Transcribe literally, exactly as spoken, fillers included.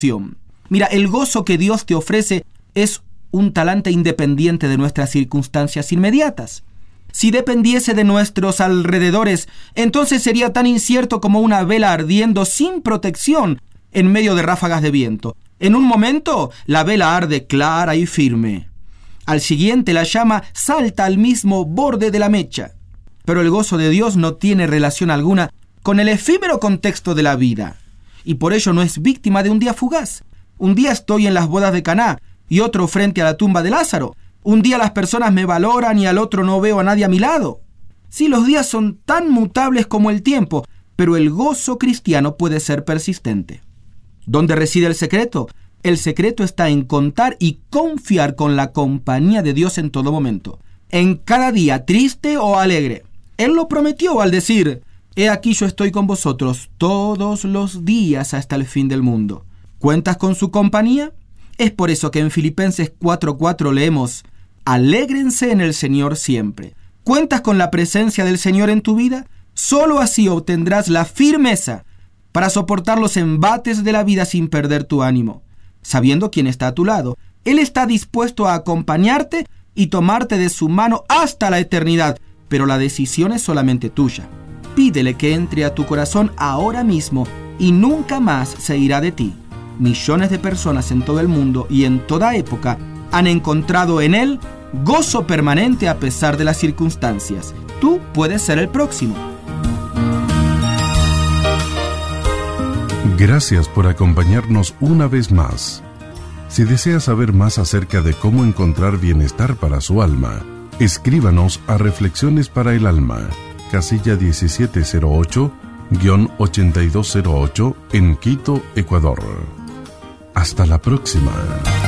Mira, el gozo que Dios te ofrece es un talante independiente de nuestras circunstancias inmediatas. Si dependiese de nuestros alrededores, entonces sería tan incierto como una vela ardiendo sin protección en medio de ráfagas de viento. En un momento, la vela arde clara y firme. Al siguiente, la llama salta al mismo borde de la mecha. Pero el gozo de Dios no tiene relación alguna con el efímero contexto de la vida, y por ello no es víctima de un día fugaz. Un día estoy en las bodas de Caná y otro frente a la tumba de Lázaro. Un día las personas me valoran y al otro no veo a nadie a mi lado. Sí, los días son tan mutables como el tiempo, pero el gozo cristiano puede ser persistente. ¿Dónde reside el secreto? El secreto está en contar y confiar con la compañía de Dios en todo momento, en cada día, triste o alegre. Él lo prometió al decir: «He aquí yo estoy con vosotros todos los días hasta el fin del mundo». ¿Cuentas con su compañía? Es por eso que en Filipenses cuatro cuatro leemos: «Alégrense en el Señor siempre». ¿Cuentas con la presencia del Señor en tu vida? Solo así obtendrás la firmeza para soportar los embates de la vida sin perder tu ánimo, sabiendo quién está a tu lado. Él está dispuesto a acompañarte y tomarte de su mano hasta la eternidad, pero la decisión es solamente tuya. Pídele que entre a tu corazón ahora mismo y nunca más se irá de ti. Millones de personas en todo el mundo y en toda época han encontrado en Él gozo permanente a pesar de las circunstancias. Tú puedes ser el próximo. Gracias por acompañarnos una vez más. Si desea saber más acerca de cómo encontrar bienestar para su alma, escríbanos a Reflexiones para el Alma, casilla diecisiete cero ocho, ochenta y dos cero ocho en Quito, Ecuador. Hasta la próxima.